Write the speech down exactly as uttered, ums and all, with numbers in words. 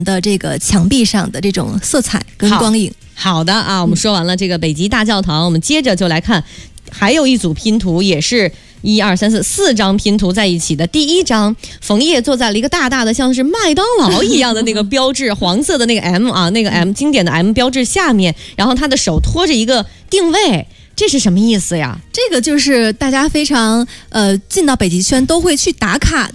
的这个墙壁上的这种色彩跟光影。 好, 好的啊，我们说完了这个北极大教堂，嗯、我们接着就来看，还有一组拼图也是。一二三四四张拼图在一起的第一张，冯烨坐在了一个大大的像是麦当劳一样的那个标志黄色的那个 M 啊，那个 M 经典的 M 标志下面，然后他的手托着一个定位，这是什么意思呀？ 这个就是大家非常呃进到北极圈都会去打卡